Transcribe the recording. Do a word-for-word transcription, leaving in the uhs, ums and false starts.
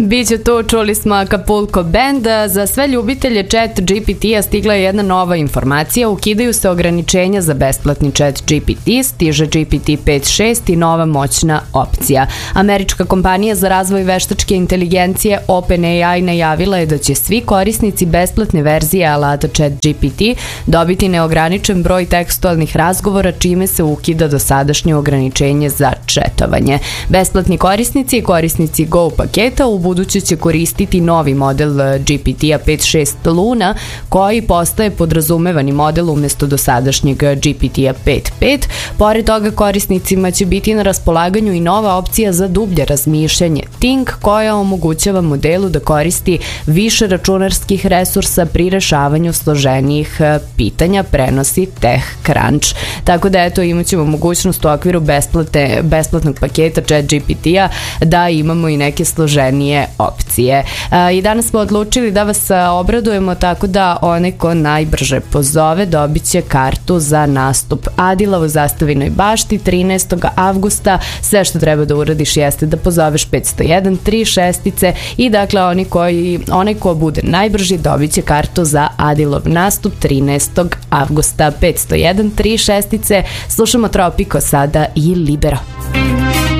Biće tu, čuli smo Acapulco Band. Za sve ljubitelje Chat G P T-a stigla je jedna nova informacija. Ukidaju se ograničenja za besplatni Chat G P T, stiže G P T pet šest i nova moćna opcija. Američka kompanija za razvoj veštačke inteligencije OpenAI najavila je da će svi korisnici besplatne verzije alata Chat G P T dobiti neograničen broj tekstualnih razgovora, čime se ukida dosadašnje ograničenje za četovanje. Besplatni korisnici i korisnici Go paketa u buduće će koristiti novi model G P T-a pet šest Luna, koji postaje podrazumevani model umesto dosadašnjeg G P T-a pet pet. Pored toga, korisnicima će biti na raspolaganju i nova opcija za dublje razmišljanje Think, koja omogućava modelu da koristi više računarskih resursa pri rešavanju složenijih pitanja, prenosi TechCrunch. Tako da, eto, imat ćemo mogućnost u okviru besplatne, besplatnog paketa Chat G P T-a da imamo i neke složenije opcije. I danas smo odlučili da vas obradujemo, tako da onaj ko najbrže pozove dobit će kartu za nastup Adila u Zastavinoj bašti trinaestog avgusta. Sve što treba da uradiš jeste da pozoveš petsto jedan tri šestice i dakle oni koji, onaj ko bude najbrži dobit će kartu za Adilov nastup trinaestog avgusta. petsto jedan tri šestice. Slušamo Tropico sada i Libero.